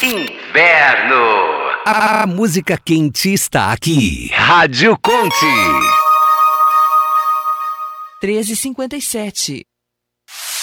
Inverno. A música quente está aqui. Rádio Conte. 13h57.